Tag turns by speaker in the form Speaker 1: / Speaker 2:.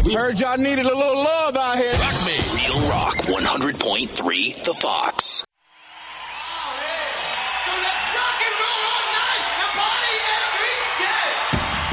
Speaker 1: Heard y'all needed a little love out here.
Speaker 2: Rock me. Real Rock 100.3 The Fox.